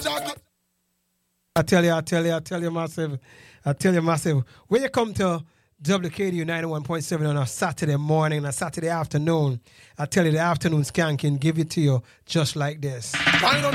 I tell you, massive. When you come to WKDU 91.7 on a Saturday morning and a Saturday afternoon, I tell you, the afternoon scan can give it to you just like this. Wind up